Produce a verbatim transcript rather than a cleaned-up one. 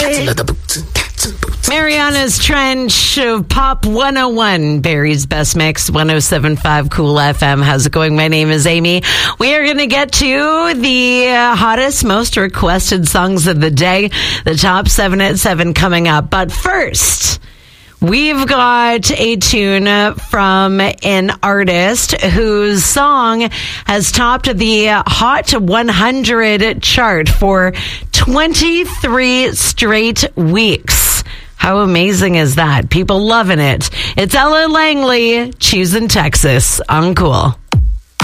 Mariana's Trench of Pop one oh one, Barry's Best Mix, one oh seven point five Cool F M. How's it going? My name is Amy. We are going to get to the uh, hottest, most requested songs of the day, the top seven at seven coming up. But first, we've got a tune from an artist whose song has topped the Hot one hundred chart for twenty-three straight weeks. How amazing is that? People loving it. It's Ella Langley, Choosing Texas on Cool.